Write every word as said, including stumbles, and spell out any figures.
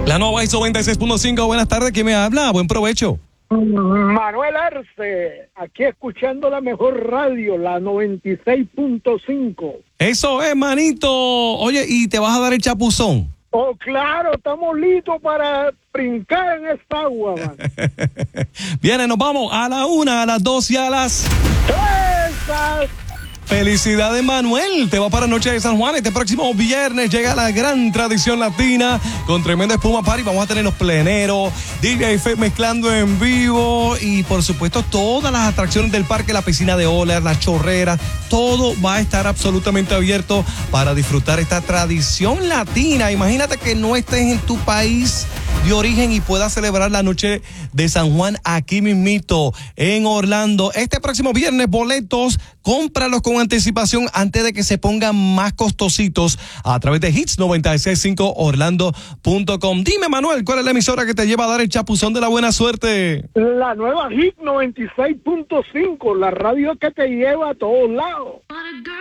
La Nova Hits noventa y seis punto cinco, buenas tardes, ¿quién me habla? Buen provecho. Manuel Arce, aquí escuchando la mejor radio, la noventa y seis punto cinco. Eso es, manito. Oye, ¿y te vas a dar el chapuzón? Oh, claro, estamos listos para brincar en esta agua, man. Viene, nos vamos a la una, a las dos y a las... ¡Esas! Felicidades, Manuel. Te va para Noche de San Juan. Este próximo viernes llega la gran tradición latina con tremenda espuma party. Vamos a tener los pleneros, D J F mezclando en vivo y, por supuesto, todas las atracciones del parque, la piscina de olas, las chorreras. Todo va a estar absolutamente abierto para disfrutar esta tradición latina. Imagínate que no estés en tu país de origen y puedas celebrar la Noche de San Juan aquí mismito en Orlando. Este próximo viernes, boletos, cómpralos con anticipación antes de que se pongan más costositos a través de hits noventa y seis punto cinco orlando punto com. Dime, Manuel, ¿cuál es la emisora que te lleva a dar el chapuzón de la buena suerte? La nueva Hit noventa y seis punto cinco, la radio que te lleva a todos lados.